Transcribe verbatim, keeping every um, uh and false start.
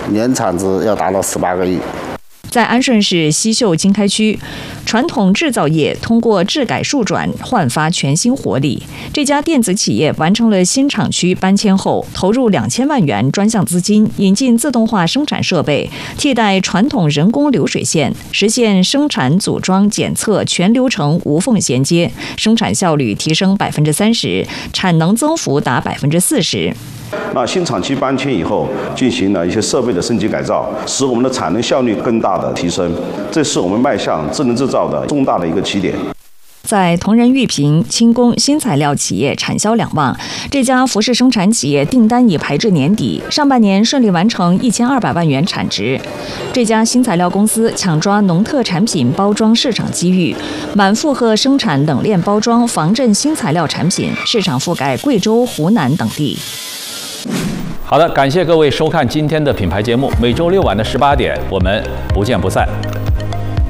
年产值要达到十八个亿。 在安顺市西秀经开区，传统制造业通过制改数转焕发全新活力。这家电子企业完成了新厂区搬迁后，投入两千万元专项资金，引进自动化生产设备，替代传统人工流水线，实现生产、组装、检测全流程无缝衔接，生产效率提升百分之三十，产能增幅达百分之四十。 那新厂区搬迁以后，进行了一些设备的升级改造，使我们的产能效率更大的提升，这是我们迈向智能制造的重大的一个起点。 在同仁玉屏轻工新材料企业产销两旺，这家服饰生产企业订单已排至年底，上半年顺利完成一千二百万元产值。这家新材料公司抢抓农特产品包装市场机遇，满负荷生产冷链包装防震新材料产品，市场覆盖贵州、湖南等地。 好的，感谢各位收看今天的品牌节目，每周六晚的十八点，我们不见不散。